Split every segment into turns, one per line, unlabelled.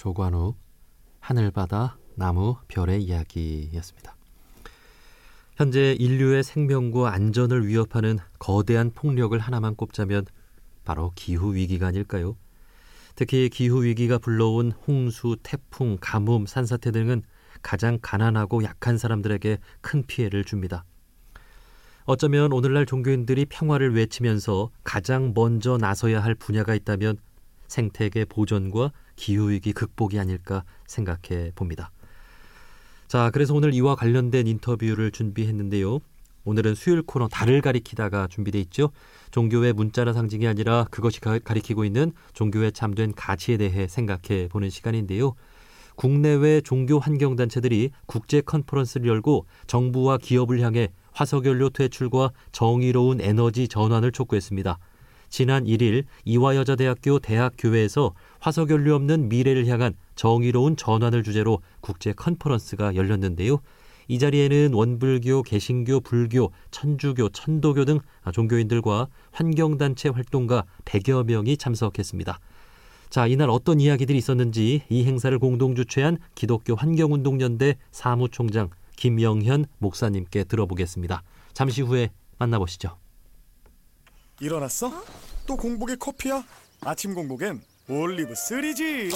조관우, 하늘바다, 나무, 별의 이야기였습니다. 현재 인류의 생명과 안전을 위협하는 거대한 폭력을 하나만 꼽자면 바로 기후위기가 아닐까요? 특히 기후위기가 불러온 홍수, 태풍, 가뭄, 산사태 등은 가장 가난하고 약한 사람들에게 큰 피해를 줍니다. 어쩌면 오늘날 종교인들이 평화를 외치면서 가장 먼저 나서야 할 분야가 있다면 생태계 보존과 기후위기 극복이 아닐까 생각해 봅니다. 자, 그래서 오늘 이와 관련된 인터뷰를 준비했는데요. 오늘은 수요일 코너 달을 가리키다가 준비돼 있죠. 종교의 문자나 상징이 아니라 그것이 가리키고 있는 종교의 참된 가치에 대해 생각해 보는 시간인데요. 국내외 종교 환경단체들이 국제 컨퍼런스를 열고 정부와 기업을 향해 화석연료 퇴출과 정의로운 에너지 전환을 촉구했습니다. 지난 1일 이화여자대학교 대학교회에서 화석연료 없는 미래를 향한 정의로운 전환을 주제로 국제 컨퍼런스가 열렸는데요. 이 자리에는 원불교, 개신교, 불교, 천주교, 천도교 등 종교인들과 환경단체 활동가 100여 명이 참석했습니다. 자, 이날 어떤 이야기들이 있었는지 이 행사를 공동 주최한 기독교 환경운동연대 사무총장 김영현 목사님께 들어보겠습니다. 잠시 후에 만나보시죠.
일어났어? 또 공복에 커피야? 아침 공복엔 올리브3지.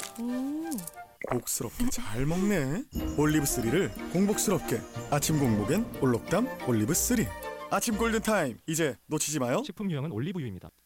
복스럽게 잘 먹네. 올리브3를 공복스럽게. 아침 공복엔 올록담 올리브3. 아침 골든타임 이제 놓치지 마요.
식품 유형은 올리브유입니다.